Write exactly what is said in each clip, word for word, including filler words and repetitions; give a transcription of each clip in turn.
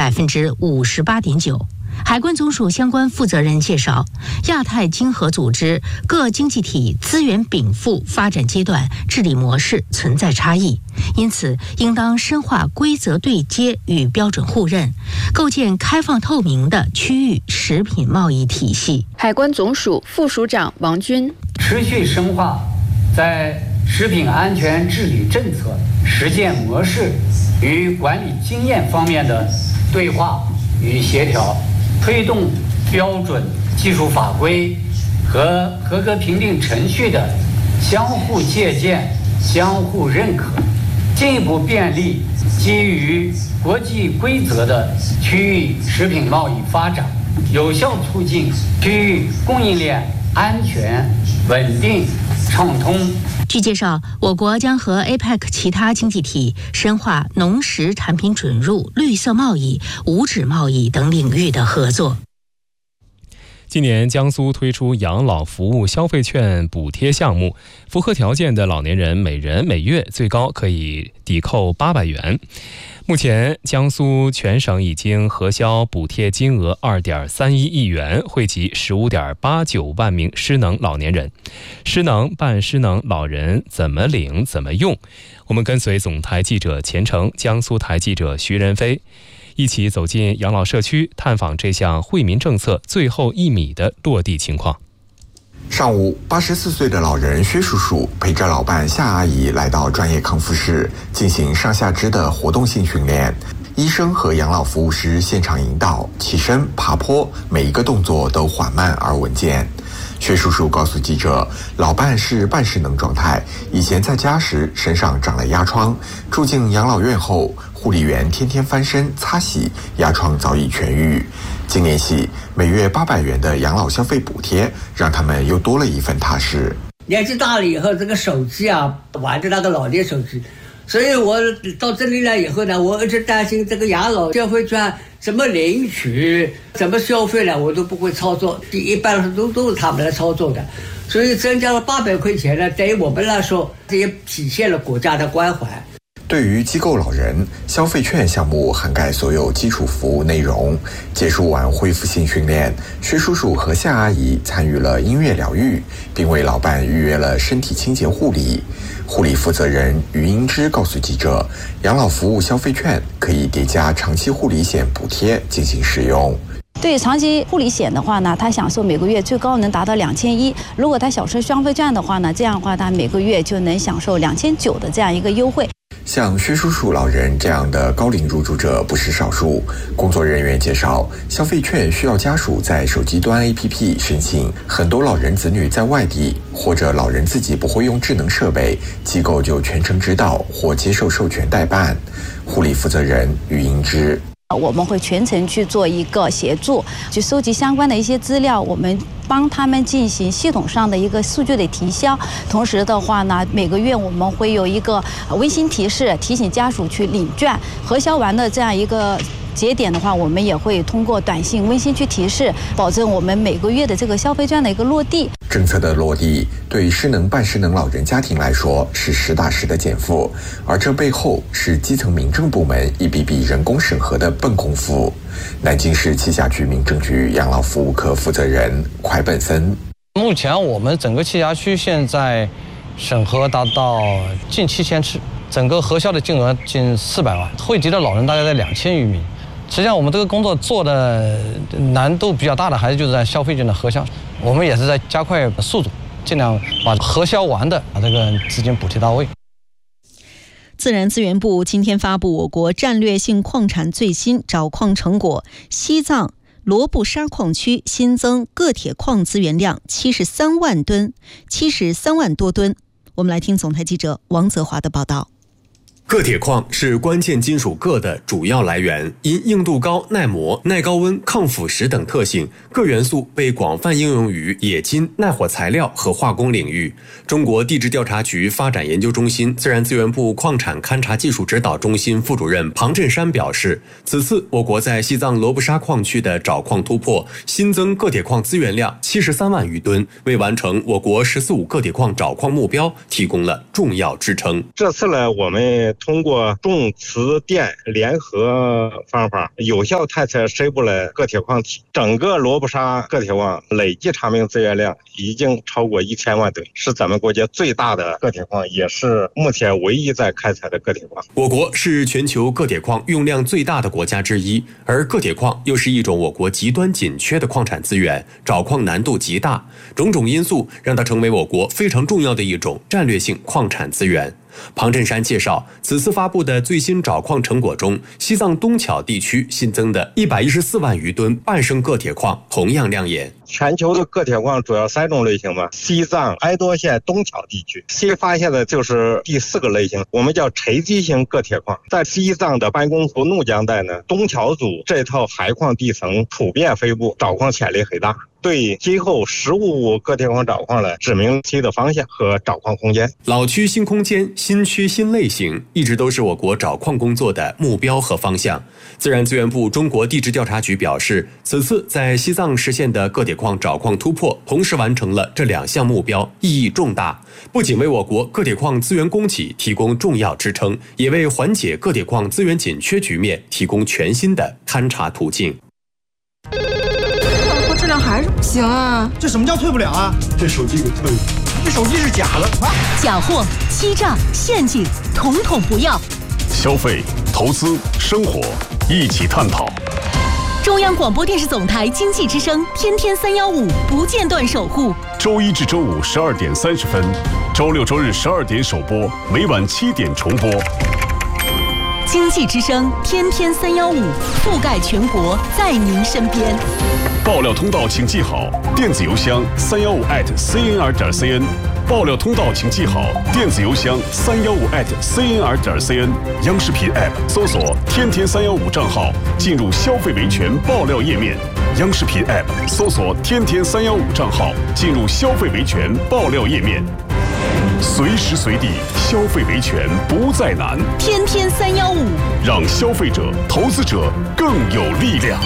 百分之五十八点九。海关总署相关负责人介绍，亚太经合组织各经济体资源禀赋发展阶段治理模式存在差异，因此应当深化规则对接与标准互认，构建开放透明的区域食品贸易体系。 海关总署副署长王军， 持续深化在食品安全治理政策实践模式与管理经验方面的对话与协调，推动标准技术法规和合格评定程序的相互借鉴、相互认可，进一步便利基于国际规则的区域食品贸易发展，有效促进区域供应链安全、稳定、畅通。 据介绍，我国将和 A P E C 其他经济体深化农食产品准入、绿色贸易、无纸贸易等领域的合作。 今年江苏推出养老服务消费券补贴项目，符合条件的老年人每人每月最高可以抵扣八百元。目前，江苏全省已经核销补贴金额二点三一亿元，惠及十五点八九万名失能老年人。失能、半失能老人怎么领、怎么用？我们跟随总台记者钱程、江苏台记者徐仁飞，一起走进养老社区，探访这项惠民政策最后一米的落地情况。 上午，八十四岁的老人薛叔叔陪着老伴夏阿姨来到专业康复室进行上下肢的活动性训练。医生和养老服务师现场引导起身、爬坡，每一个动作都缓慢而稳健。薛叔叔告诉记者，老伴是半失能状态，以前在家时身上长了压疮，住进养老院后，护理员天天翻身擦洗，压疮早已痊愈。今年起，每月八百元的养老消费补贴，让他们又多了一份踏实。 年纪大了以后，这个手机啊，玩的那个老年手机，所以我到这里来以后呢，我一直担心这个养老消费券怎么领取、怎么消费呢，我都不会操作，一般都都是他们来操作的。所以增加了八百块钱呢，对于我们来说，这也体现了国家的关怀。 对于机构老人，消费券项目涵盖所有基础服务内容。结束完恢复性训练，薛叔叔和夏阿姨参与了音乐疗愈，并为老伴预约了身体清洁护理。护理负责人于英芝告诉记者，养老服务消费券可以叠加长期护理险补贴进行使用。 对长期护理险的话呢，他享受每个月最高能达到两千一。如果他享受消费券的话呢，这样的话他每个月就能享受两千九的这样一个优惠。 像薛叔叔老人这样的高龄入住者不是少数。工作人员介绍，消费券需要家属在手机端 A P P 申请，很多老人子女在外地，或者老人自己不会用智能设备，机构就全程指导或接受授权代办。护理负责人于英芝， 我们会全程去做一个协助，去收集相关的一些资料，我们帮他们进行系统上的一个数据的提销。同时的话呢，每个月我们会有一个温馨提示，提醒家属去领券。核销完的这样一个节点的话，我们也会通过短信温馨去提示，保证我们每个月的这个消费券的一个落地。 政策的落地对失能半失能老人家庭来说是实打实的减负，而这背后是基层民政部门一笔笔人工审核的笨功夫。南京市栖霞区民政局养老服务科负责人蒯本森， 目前我们整个栖霞区现在审核达到近七千次，整个核销的金额近四百万，惠及的老人大概在两千余名。实际上我们这个工作做的难度比较大的还是就是在消费券的核销，我们也是在加快速度，尽量把核销完的把这个资金补贴到位。 自然资源部今天发布我国战略性矿产最新找矿成果，西藏罗布沙矿区新增铬铁矿资源量七十三万吨，七十三万多吨。我们来听总台记者王泽华的报道。 铬铁矿是关键金属铬的主要来源，因硬度高、耐磨、耐高温、抗腐蚀等特性，铬元素被广泛应用于冶金、耐火材料和化工领域。中国地质调查局发展研究中心自然资源部矿产勘察技术指导中心副主任庞振山表示，此次我国在西藏罗布沙矿区的找矿突破，新增铬铁矿资源量七十三万余吨，为完成我国“十四五”铬铁矿找矿目标提供了重要支撑。 这次呢，我们通过重磁电联合方法，有效探测深部的铬铁矿体。整个罗布沙铬铁矿累计查明资源量已经超过一千万吨，是咱们国家最大的铬铁矿，也是目前唯一在开采的铬铁矿。 我国是全球铬铁矿用量最大的国家之一，而铬铁矿又是一种我国极端紧缺的矿产资源，找矿难度极大，种种因素让它成为我国非常重要的一种战略性矿产资源。庞振山介绍，此次发布的最新找矿成果中，西藏东巧地区新增的一百一十四万余吨半生铬铁矿同样亮眼。 全球的铬铁矿主要三种类型嘛，西藏哀多县东巧地区新发现的就是第四个类型，我们叫沉积型铬铁矿。在西藏的班公图怒江带呢，东巧组这套海矿地层普遍分布，找矿潜力很大，对今后十五铬铁矿找矿了指明新的方向和找矿空间。 老区新空间，新区新类型，一直都是我国找矿工作的目标和方向。自然资源部中国地质调查局表示，此次在西藏实现的铬铁矿找矿突破，同时完成了这两项目标，意义重大，不仅为我国铬铁矿资源供给提供重要支撑，也为缓解铬铁矿资源紧缺局面提供全新的勘察途径。 质量还是不行啊！ 这什么叫退不了啊？这手机给退了，这手机是假的啊！ 假货、欺诈、陷阱，统统不要。 消费、投资、生活，一起探讨。 中央广播电视总台经济之声，天天三幺五不间断守护。 周一至周五十二点三十分，周六周日十二点首播，每晚七点重播。 经济之声，天天三幺五，覆盖全国，在您身边。 爆料通道请记好，电子邮箱三幺五 at cnr 点 cn。爆料通道请记好，电子邮箱三幺五 at cnr 点 cn。央视频 app 搜索“天天三幺五”账号，进入消费维权爆料页面。央视频 app 搜索“天天三幺五”账号，进入消费维权爆料页面。随时随地消费维权不再难， 天天三幺五， 让消费者、投资者更有力量。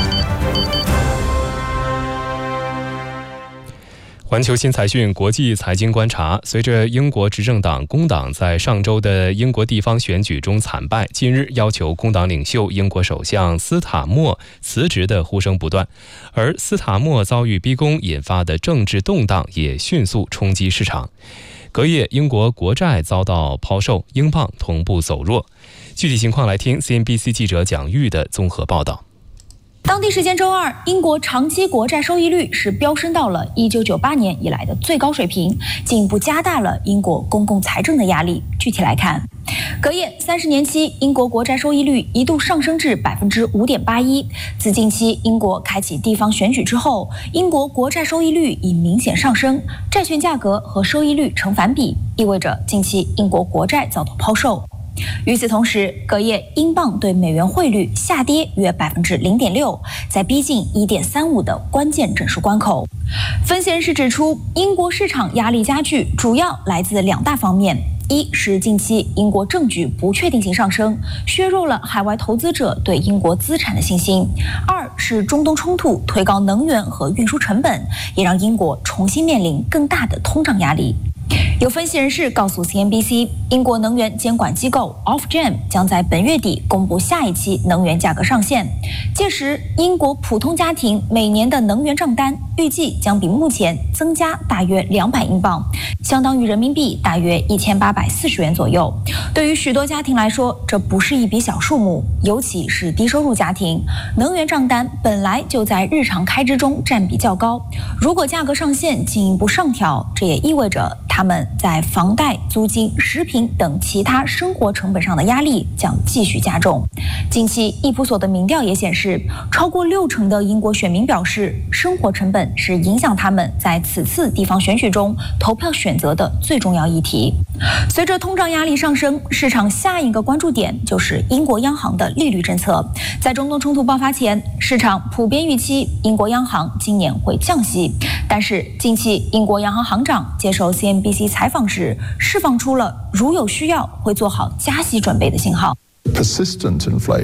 环球新财讯国际财经观察，随着英国执政党工党在上周的英国地方选举中惨败，近日要求工党领袖英国首相斯塔默辞职的呼声不断，而斯塔默遭遇逼宫引发的政治动荡也迅速冲击市场。隔夜，英国国债遭到抛售，英镑同步走弱。具体情况来听 C N B C 记者蒋玉的综合报道。 当地时间周二，英国长期国债收益率是飙升到了一九九八年以来的最高水平，进一步加大了英国公共财政的压力。具体来看，隔夜三十年期英国国债收益率一度上升至百分之五点八一。自近期英国开启地方选举之后，英国国债收益率已明显上升，债券价格和收益率成反比，意味着近期英国国债遭到抛售。与此同时，隔夜英镑对美元汇率下跌约百分之零点六，在逼近一点三五的关键整数关口。分析人士指出，英国市场压力加剧，主要来自两大方面：一是近期英国政局不确定性上升，削弱了海外投资者对英国资产的信心；二是中东冲突推高能源和运输成本，也让英国重新面临更大的通胀压力。有分析人士告诉 C N B C， 英国能源监管机构 Ofgem 将在本月底公布下一期能源价格上限，届时英国普通家庭每年的能源账单预计将比目前增加大约两百英镑，相当于人民币大约一千八百四十元左右。对于许多家庭来说，这不是一笔小数目，尤其是低收入家庭，能源账单本来就在日常开支中占比较高，如果价格上限进一步上调，这也意味着他们在房贷、租金、食品等其他生活成本上的压力将继续加重。近期易普所的民调也显示，超过六成的英国选民表示，生活成本是影响他们在此次地方选举中投票选择的最重要议题。随着通胀压力上升，市场下一个关注点就是英国央行的利率政策。在中东冲突爆发前，市场普遍预期英国央行今年会降息，但是近期英国央行行长接受 C N B C 采访时，释放出了如有需要会做好加息准备的信号。 Persistent inflation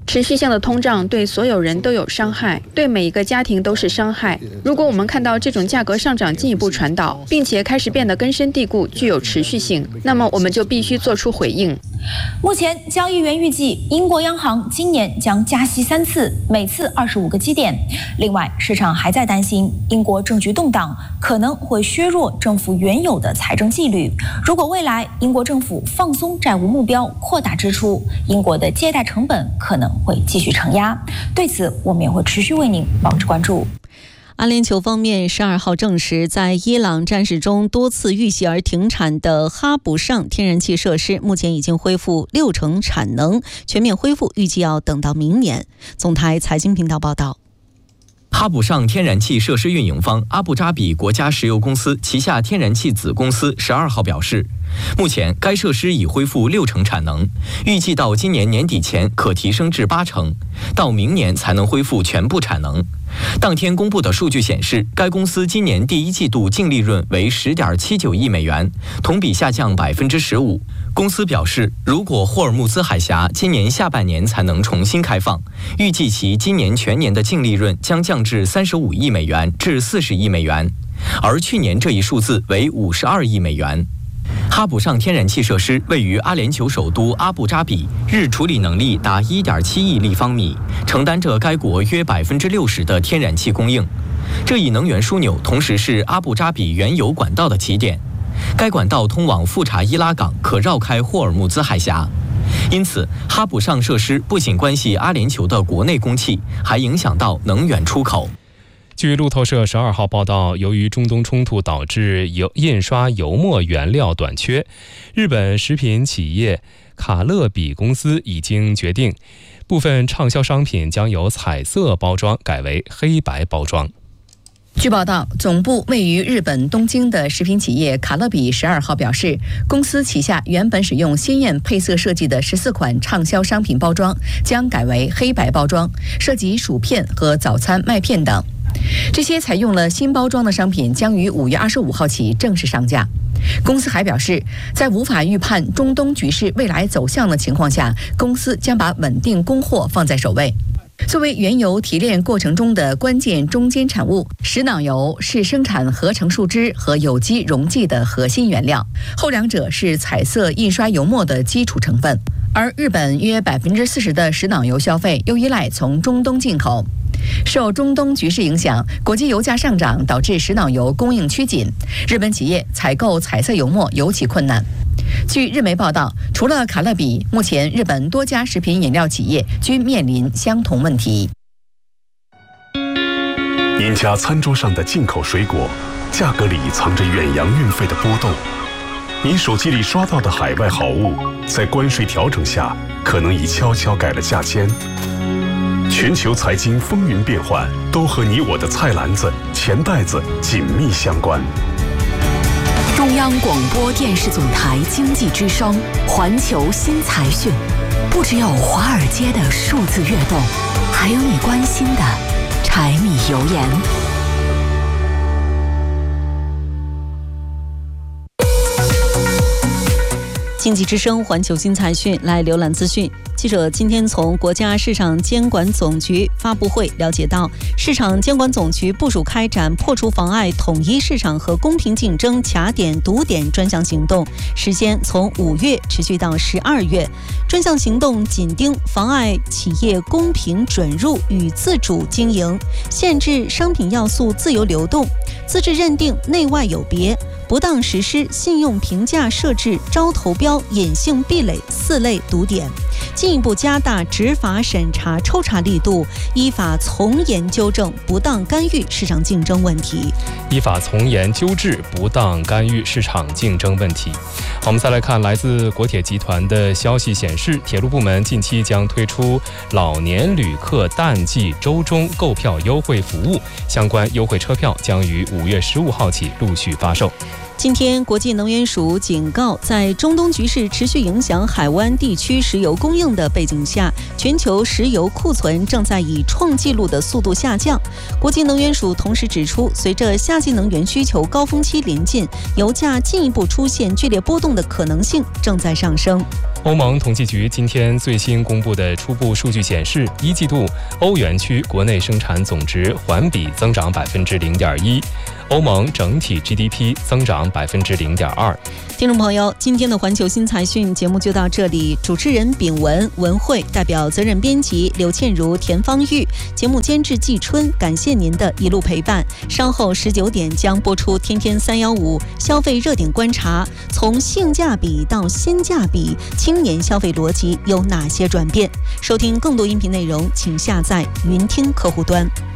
持续性的通胀对所有人都有伤害，对每一个家庭都是伤害。如果我们看到这种价格上涨进一步传导，并且开始变得根深蒂固，具有持续性，那么我们就必须做出回应。 目前，交易员预计英国央行今年将加息三次，每次二十五个基点。另外，市场还在担心英国政局动荡可能会削弱政府原有的财政纪律。如果未来英国政府放松债务目标，扩大支出，英国的借贷成本可能会继续承压。对此，我们也会持续为您保持关注。 阿联酋方面十二号证实，在伊朗战事中多次遇袭而停产的哈卜尚天然气设施目前已经恢复六成产能，全面恢复预计要等到明年。总台财经频道报道。 哈卜尚天然气设施运营方阿布扎比国家石油公司旗下天然气子公司十二号表示，目前该设施已恢复六成产能，预计到今年年底前可提升至八成，到明年才能恢复全部产能。当天公布的数据显示，该公司今年第一季度净利润为十点七九亿美元，同比下降百分之十五。公司表示，如果霍尔木兹海峡今年下半年才能重新开放，预计其今年全年的净利润将降至三十五亿美元至四十亿美元，而去年这一数字为五十二亿美元。哈卜尚天然气设施位于阿联酋首都阿布扎比，日处理能力达 一点七亿立方米，承担着该国约百分之六十的天然气供应。这一能源枢纽同时是阿布扎比原油管道的起点，该管道通往富查伊拉港，可绕开霍尔木兹海峡。因此，哈卜尚设施不仅关系阿联酋的国内供气，还影响到能源出口。 据路透社十二号报道，由于中东冲突导致油印刷油墨原料短缺，日本食品企业卡乐比公司已经决定，部分畅销商品将由彩色包装改为黑白包装。 据报道，总部位于日本东京的食品企业卡乐比十二号表示，公司旗下原本使用鲜艳配色设计的十四款畅销商品包装将改为黑白包装，涉及薯片和早餐麦片等。这些采用了新包装的商品将于五月二十五号起正式上架。公司还表示，在无法预判中东局势未来走向的情况下，公司将把稳定供货放在首位。作为原油提炼过程中的关键中间产物，石囊油是生产合成树脂和有机溶剂的核心原料，后两者是彩色印刷油墨的基础成分。而日本约百分之四十的石囊油消费又依赖从中东进口。受中东局势影响，国际油价上涨导致石囊油供应趋紧，日本企业采购彩色油墨尤其困难。据日媒报道，除了卡乐比，目前日本多家食品饮料企业均面临相同问题。 您家餐桌上的进口水果，价格里藏着远洋运费的波动。您手机里刷到的海外好物，在关税调整下，可能已悄悄改了价签。全球财经风云变幻，都和你我的菜篮子、钱袋子紧密相关。 中央广播电视总台经济之声环球新财讯，不只有华尔街的数字跃动，还有你关心的柴米油盐。 经济之声环球新财讯，来浏览资讯。记者今天从国家市场监管总局发布会了解到，市场监管总局部署开展破除妨碍统一市场和公平竞争卡点堵点专项行动，时间从五月持续到十二月。专项行动紧盯妨碍企业公平准入与自主经营，限制商品要素自由流动，资质认定内外有别，不当实施信用评价设置招投标隐性壁垒四类堵点，进一步加大执法审查抽查力度，依法从严纠正不当干预市场竞争问题。 依法从严纠治不当干预市场竞争问题。好，我们再来看来自国铁集团的消息显示，铁路部门近期将推出老年旅客淡季周中购票优惠服务，相关优惠车票将于五月十五号起陆续发售。 今天，国际能源署警告，在中东局势持续影响海湾地区石油供应的背景下，全球石油库存正在以创纪录的速度下降。国际能源署同时指出，随着夏季能源需求高峰期临近，油价进一步出现剧烈波动的可能性正在上升。 欧盟统计局今天最新公布的初步数据显示，一季度欧元区国内生产总值环比增长百分之零点一，欧盟整体 G D P 增长百分之零点二。 听众朋友，今天的环球新财讯节目就到这里，主持人秉文、文慧，代表责任编辑刘倩如、田芳玉，节目监制季春，感谢您的一路陪伴。稍后十九点将播出天天三幺五消费热点观察，从性价比到新价比，青年消费逻辑有哪些转变？收听更多音频内容，请下载云听客户端。